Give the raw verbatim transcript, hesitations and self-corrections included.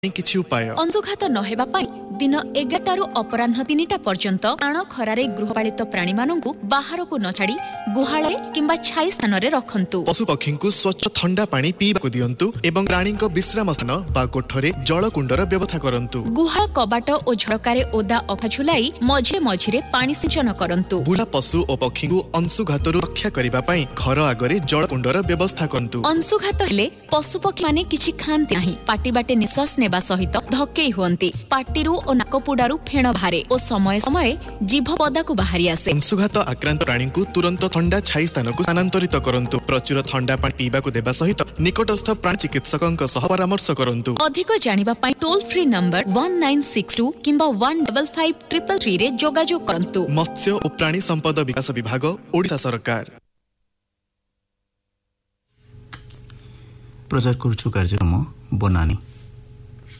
କିଛି ଉପାୟ ଅଂଶୁଘାତ ନ ହେବା ପାଇଁ ଦିନ ଏଗାରଟାରୁ ଅପରାହ୍ନ ତିନିଟା ପର୍ଯ୍ୟନ୍ତ ଆଣ ଖରାରେ ଗୃହପାଳିତ ପ୍ରାଣୀମାନଙ୍କୁ ବାହାରକୁ ନ ଛାଡ଼ି ଗୁହାଳରେ କିମ୍ବା ଛାଇ ସ୍ଥାନରେ ରଖନ୍ତୁ। ପଶୁପକ୍ଷୀଙ୍କୁ ସ୍ୱଚ୍ଛ ଥଣ୍ଡା ପାଣି ପିଇବାକୁ ଦିଅନ୍ତୁ ଏବଂ ପ୍ରାଣୀଙ୍କ ବିଶ୍ରାମ ସ୍ଥାନ ବା କୋଠରେ ଜଳକୁଣ୍ଡର ବ୍ୟବସ୍ଥା କରନ୍ତୁ। ଗୁହାଳ କବାଟ ଓ ଝରକାରେ ଓଦା ଅଖା ଝୁଲାଇ ମଝିରେ ମଝିରେ ପାଣି ସିଞ୍ଚନ କରନ୍ତୁ। ବୁଢା ପଶୁ ଓ ପକ୍ଷୀଙ୍କୁ ଅଂଶୁଘାତରୁ ରକ୍ଷା କରିବା ପାଇଁ ଘର ଆଗରେ ଜଳକୁଣ୍ଡର ବ୍ୟବସ୍ଥା କରନ୍ତୁ। ଅଂଶୁଘାତ ହେଲେ ପଶୁପକ୍ଷୀମାନେ କିଛି ଖାଆନ୍ତି ନାହିଁ। ପାଟି ବାଟେ ନିଶ୍ୱାସ ନେବା ସହିତ ଧକେଇ ହୁଅନ୍ତି। ପାଟିରୁ ଓ ନାକପୁଡାରୁ ଫେଣ ବାହାରେ ଓ ସମୟ ସମୟ ଜିଭ ପଦାକୁ ବାହାରି ଆସେ। ଅଂଶୁଘାତ ଆକ୍ରାନ୍ତ ପ୍ରାଣୀଙ୍କୁ ତୁରନ୍ତ ଥଣ୍ଡା ଛାଇ ସ୍ଥାନକୁ ସ୍ଥାନାନ୍ତରିତ କରନ୍ତୁ। ପ୍ରଚୁର ଥଣ୍ଡା ପାଣି ପିଇବାକୁ ଦେବା ସହିତ ନିକଟସ୍ଥ ପ୍ରାଣୀ ଚିକିତ୍ସକଙ୍କ ସହ ପରାମର୍ଶ କରନ୍ତୁ। ଅଧିକ ଜାଣିବା ପାଇଁ toll free number one nine six to କିମ୍ବା one double five triple three ରେ ଯୋଗାଯୋଗ କରନ୍ତୁ। ମତ୍ସ୍ୟ ଓ ପ୍ରାଣୀ ସମ୍ପଦ ବିକାଶ ବିଭାଗ, ଓଡ଼ିଶା ସରକାର। ପ୍ରଚାର କରୁଛୁ କାର୍ଯ୍ୟକ୍ରମ ବନାନୀ।